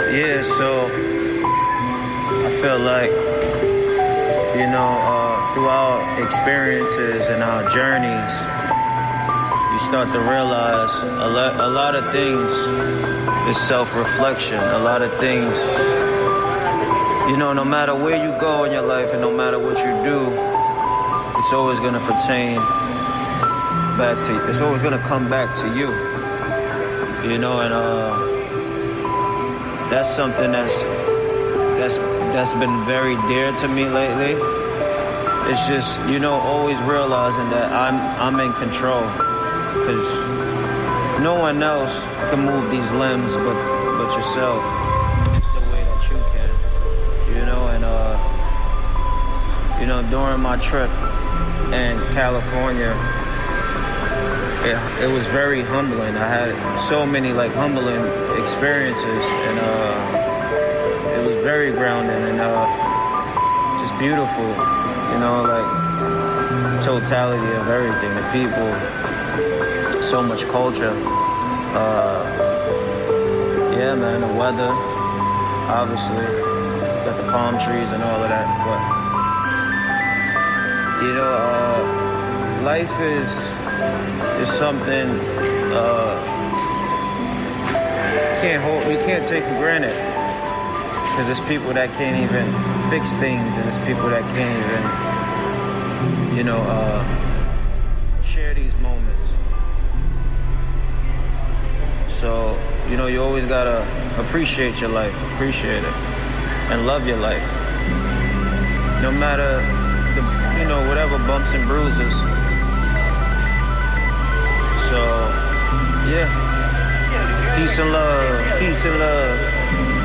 Yeah, so I feel like, throughout experiences and our journeys, you start to realize a lot of things is self-reflection. A lot of things, no matter where you go in your life and no matter what you do, it's always going to pertain back to you. It's always going to come back to you. And that's something that's been very dear to me lately. It's just, always realizing that I'm in control, because no one else can move these limbs but yourself the way that you can. During my trip in California, it was very humbling. I had so many humbling experiences, and it was very grounding and just beautiful. Totality of everything, the people, so much culture. Yeah, man, the weather, obviously, got the palm trees and all of that. But life is something we can't take for granted, because there's people that can't even fix things, and there's people that can't even share these moments. So you always gotta appreciate your life, appreciate it, and love your life, no matter whatever bumps and bruises. So yeah, peace and love, peace and love.